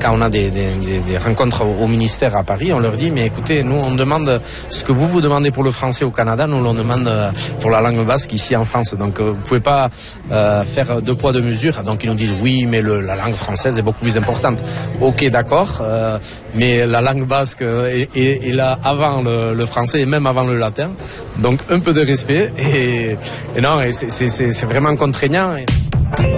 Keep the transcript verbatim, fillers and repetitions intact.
quand on a des, des, des rencontres au ministère à Paris, on leur dit mais écoutez, nous on demande ce que vous vous demandez pour le français au Canada, nous on demande pour la langue basque ici en France. Donc vous pouvez pas euh, faire deux poids deux mesures. Donc ils nous disent oui, mais le, la langue française est beaucoup plus importante. Ok, d'accord, euh, mais la langue basque est, est, est là avant le, le français et même avant le latin. Donc un peu de respect et, et non, et c'est, c'est, c'est vraiment contraignant.